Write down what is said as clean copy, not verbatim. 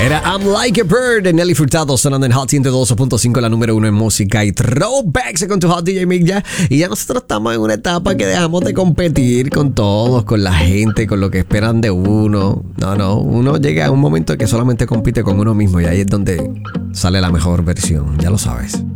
Era I'm Like a Bird de Nelly Furtado sonando en Hot 102.5, la número 1 en música y throwbacks con tu Hot DJ Mick ya. Y ya nosotros estamos en una etapa que dejamos de competir con todos, con la gente, con lo que esperan de uno. No, uno llega a un momento que solamente compite con uno mismo y ahí es donde sale la mejor versión, ya lo sabes.